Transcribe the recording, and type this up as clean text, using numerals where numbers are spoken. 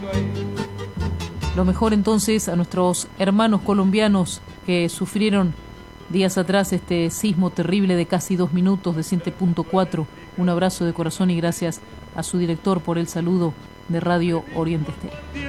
Lo mejor entonces a nuestros hermanos colombianos que sufrieron días atrás este sismo terrible de casi 2 minutos de 7.4. Un abrazo de corazón y gracias a su director por el saludo de Radio Oriente Estéreo.